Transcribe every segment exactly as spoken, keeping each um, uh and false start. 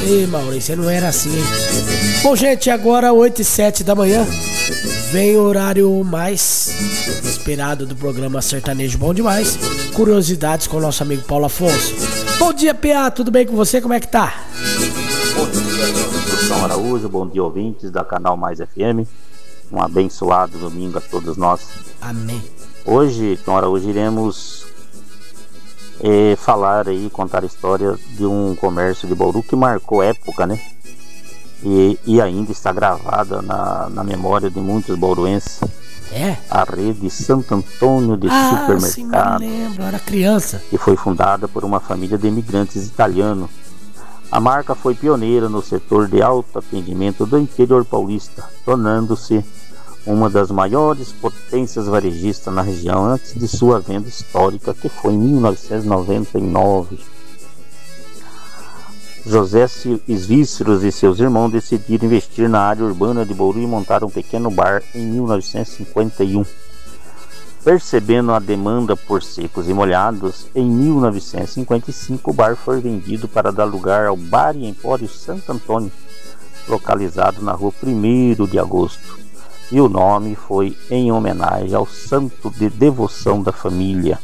Ei, Maurício, não era assim, hein? Bom, gente, agora oito e sete da manhã vem o horário mais esperado do programa Sertanejo Bom Demais. Curiosidades com o nosso amigo Paulo Afonso. Bom dia, P A, tudo bem com você? Como é que tá? Bom dia, São Araújo, bom dia, ouvintes da Canal Mais F M. Um abençoado domingo a todos nós. Amém. Hoje, Tom Araújo, iremos é, falar aí, contar a história de um comércio de Bauru que marcou época, né? E, e ainda está gravada na, na memória de muitos bauruenses. É? A rede Santo Antônio de ah, Supermercado. Sim, me lembro, eu era criança. Que foi fundada por uma família de imigrantes italianos. A marca foi pioneira no setor de autoatendimento do interior paulista, tornando-se uma das maiores potências varejistas na região antes de sua venda histórica, que foi em mil novecentos e noventa e nove. José Svíceros e seus irmãos decidiram investir na área urbana de Bauru e montaram um pequeno bar em mil novecentos e cinquenta e um. Percebendo a demanda por secos e molhados, em mil novecentos e cinquenta e cinco o bar foi vendido para dar lugar ao Bar e Empório Santo Antônio, localizado na rua primeiro de agosto, e o nome foi em homenagem ao santo de devoção da família.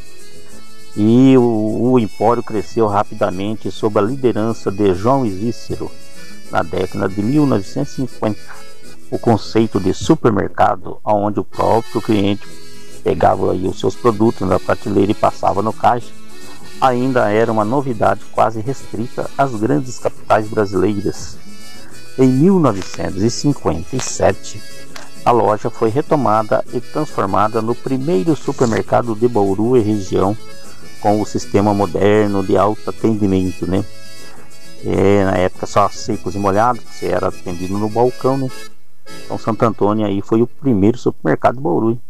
E o, o empório cresceu rapidamente sob a liderança de João Svícero na década de mil novecentos e cinquenta. O conceito de supermercado, onde o próprio cliente pegava aí os seus produtos na prateleira e passava no caixa, ainda era uma novidade quase restrita às grandes capitais brasileiras. Em mil novecentos e cinquenta e sete, a loja foi retomada e transformada no primeiro supermercado de Bauru e região, com o sistema moderno de autoatendimento, né? É, na época só secos e molhados, que era atendido no balcão, né? Então Santo Antônio aí foi o primeiro supermercado de Bauru, hein?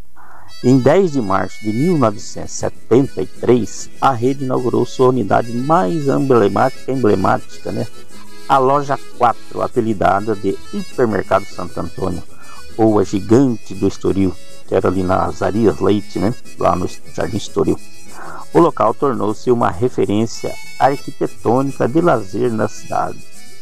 Em dez de março de mil novecentos e setenta e três, a rede inaugurou sua unidade mais emblemática, emblemática, né? A Loja quatro, apelidada de Hipermercado Santo Antônio, ou a Gigante do Estoril, que era ali na Zarias Leite, né? Lá no Jardim Estoril. O local tornou-se uma referência arquitetônica de lazer na cidade.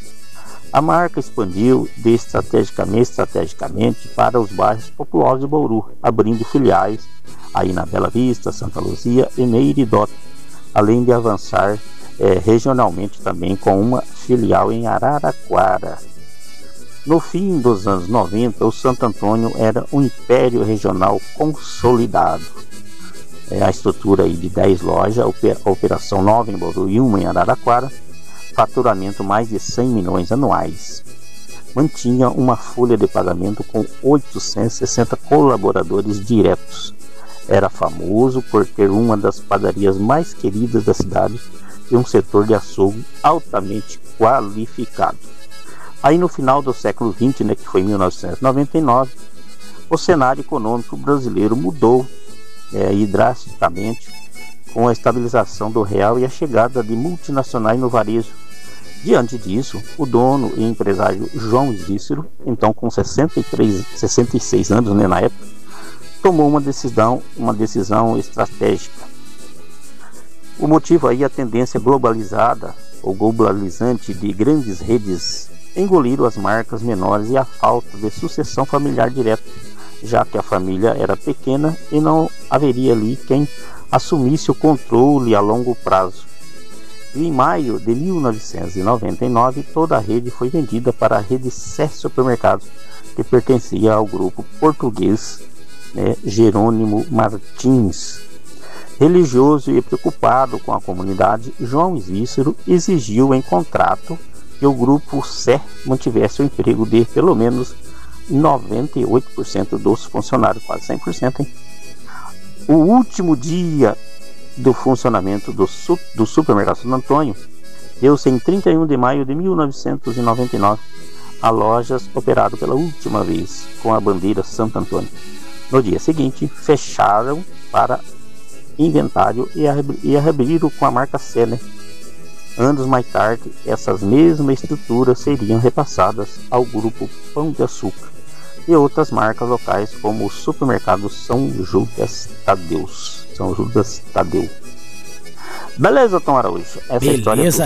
A marca expandiu de estrategicamente, estrategicamente para os bairros populosos de Bauru, abrindo filiais aí na Bela Vista, Santa Luzia e Meiridota, além de avançar é, regionalmente também com uma filial em Araraquara. No fim dos anos noventa, o Santo Antônio era um império regional consolidado. É, a estrutura aí de dez lojas, a operação nove em Bauru e uma em Araraquara, faturamento mais de cem milhões anuais. Mantinha uma folha de pagamento com oitocentos e sessenta colaboradores diretos. Era famoso por ter uma das padarias mais queridas da cidade e um setor de açougue altamente qualificado. Aí no final do século vinte, né, que foi mil novecentos e noventa e nove, o cenário econômico brasileiro mudou é, e drasticamente com a estabilização do real e a chegada de multinacionais no varejo. Diante disso, o dono e empresário João Svícero, então com sessenta e três, sessenta e seis anos, né, na época, tomou uma decisão, uma decisão estratégica. O motivo aí é a tendência globalizada ou globalizante de grandes redes engoliram as marcas menores e a falta de sucessão familiar direta, já que a família era pequena e não haveria ali quem assumisse o controle a longo prazo. E em maio de mil novecentos e noventa e nove, toda a rede foi vendida para a rede Sé Supermercados, que pertencia ao grupo português, né, Jerônimo Martins. Religioso e preocupado com a comunidade, João Svícero exigiu em contrato que o grupo Sé mantivesse o emprego de pelo menos noventa e oito por cento dos funcionários, quase cem por cento, hein? O último dia do funcionamento do, su do supermercado Santo Antônio deu-se em trinta e um de maio de mil novecentos e noventa e nove, a lojas operado pela última vez com a bandeira Santo Antônio. No dia seguinte, fecharam para inventário e, e reabriram com a marca Sé, né? Anos mais tarde, essas mesmas estruturas seriam repassadas ao grupo Pão de Açúcar e outras marcas locais como o supermercado São Judas Tadeus. São Judas Tadeu. Beleza, Tom Araújo? Essa Beleza. história